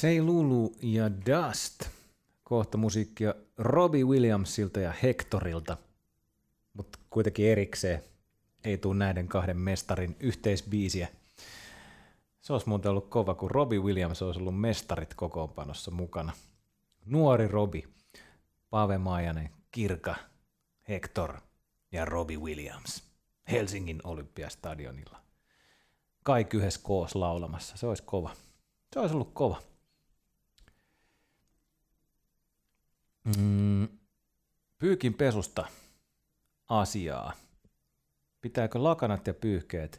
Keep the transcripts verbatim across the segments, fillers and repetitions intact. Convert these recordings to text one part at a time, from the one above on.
Say Lulu ja Dust. Kohta musiikkia Robbie Williamsilta ja Hectorilta, mutta kuitenkin erikseen. Ei tule näiden kahden mestarin yhteisbiisiä. Se olisi muuten ollut kova, kun Robbie Williams olisi ollut mestarit kokoonpanossa mukana. Nuori Robbie, Pave Maijanen, Kirka, Hector ja Robbie Williams Helsingin Olympiastadionilla. Kaikki yhdessä koos laulamassa. Se olisi kova. Se olisi ollut kova. Mm, pyykin pesusta asiaa. Pitääkö lakanat ja pyyhkeet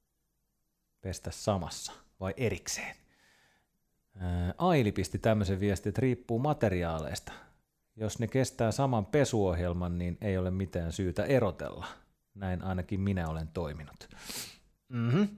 pestä samassa vai erikseen? Ää, Aili pisti tämmöisen viestin, että riippuu materiaaleista. Jos ne kestää saman pesuohjelman, niin ei ole mitään syytä erotella. Näin ainakin minä olen toiminut. Mm-hmm.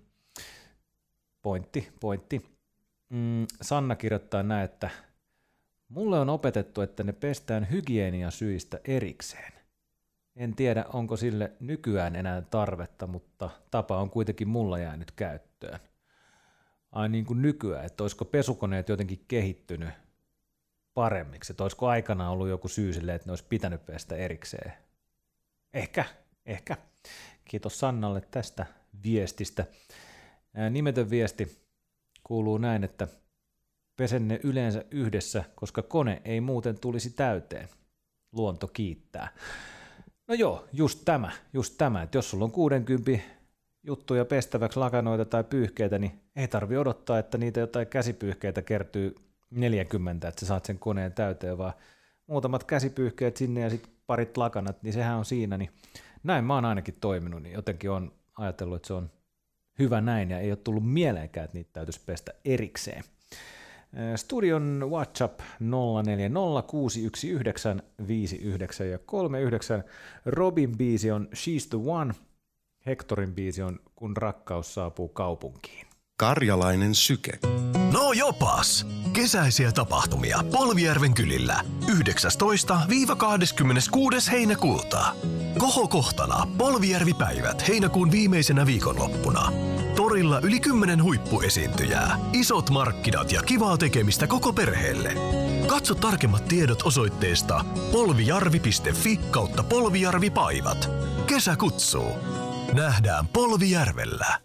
Pointti, pointti. Mm, Sanna kirjoittaa näin, että mulle on opetettu, että ne pestään hygieniasyistä erikseen. En tiedä, onko sille nykyään enää tarvetta, mutta tapa on kuitenkin mulla jäänyt käyttöön. Ai niin kuin nykyään, että olisiko pesukoneet jotenkin kehittynyt paremmiksi, että olisiko aikanaan ollut joku syy sille, että ne olisi pitänyt pestä erikseen. Ehkä, ehkä. Kiitos Sannalle tästä viestistä. Nimetön viesti kuuluu näin, että pesen ne yleensä yhdessä, koska kone ei muuten tulisi täyteen. Luonto kiittää. No joo, just tämä, just tämä, että jos sulla on kuudenkympin juttuja pestäväksi lakanoita tai pyyhkeitä, niin ei tarvi odottaa, että niitä jotain käsipyyhkeitä kertyy neljäkymmentä, että sä saat sen koneen täyteen, vaan muutamat käsipyyhkeet sinne ja sitten parit lakanat, niin sehän on siinä. Niin näin mä oon ainakin toiminut, niin jotenkin on ajatellut, että se on hyvä näin ja ei ole tullut mieleenkään, että niitä täytyisi pestä erikseen. Studion WhatsApp nolla neljä nolla kuusi yksi yhdeksän viisi yhdeksän ja kolme yhdeksän. Robin biisi on She's the One. Hectorin biisi on Kun rakkaus saapuu kaupunkiin. Karjalainen syke. No jopas! Kesäisiä tapahtumia Polvijärven kylillä yhdeksästoista kahdeskymmeneskuudes heinäkuuta. Kohokohtana Polvijärvi-päivät heinäkuun viimeisenä viikonloppuna. Torilla yli kymmenen huippuesiintyjää, isot markkinat ja kivaa tekemistä koko perheelle. Katso tarkemmat tiedot osoitteesta polvijarvi piste fi kautta polvijarvipaivat. Kesä kutsuu. Nähdään Polvijärvellä.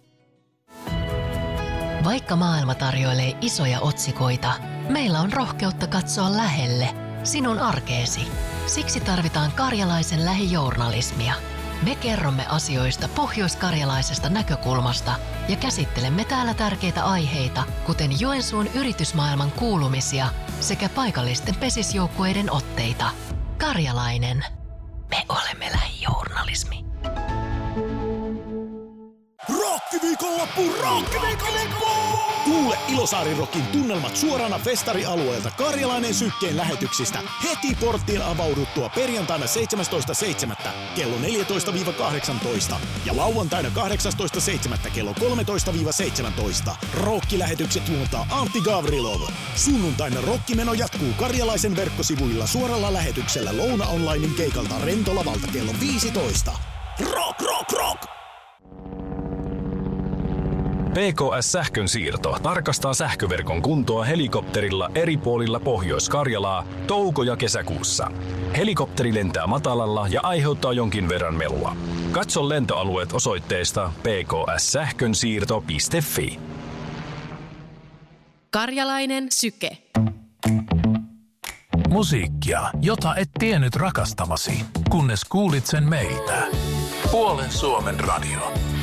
Vaikka maailma tarjoilee isoja otsikoita, meillä on rohkeutta katsoa lähelle, sinun arkeesi. Siksi tarvitaan karjalaisen lähijournalismia. Me kerromme asioista pohjoiskarjalaisesta näkökulmasta ja käsittelemme täällä tärkeitä aiheita, kuten Joensuun yritysmaailman kuulumisia sekä paikallisten pesisjoukkueiden otteita. Karjalainen. Me olemme lähijournalismi. Rokkiviikonloppu! Rokkiviikonloppu! Kuule Ilosaari Rockin tunnelmat suorana festarialueelta Karjalainen Sykkeen lähetyksistä heti porttien avauduttua perjantaina seitsemästoista seitsemättä kello neljätoista kahdeksantoista ja lauantaina kahdeksastoista seitsemättä kello kolmetoista seitsemäntoista. Rokkilähetykset juontaa Antti Gavrilov. Sunnuntaina rokkimeno jatkuu Karjalaisen verkkosivuilla suoralla lähetyksellä Louna Onlinein keikalta Rentolavalta kello viisitoista. Rock, rock, rock! P K S-sähkön siirto tarkastaa sähköverkon kuntoa helikopterilla eri puolilla Pohjois-Karjalaa touko- ja kesäkuussa. Helikopteri lentää matalalla ja aiheuttaa jonkin verran melua. Katso lentoalueet osoitteesta p k s sähkönsiirto piste f i. Karjalainen syke. Musiikkia, jota et tiennyt rakastavasi, kunnes kuulit sen meiltä. Puolen Suomen radio.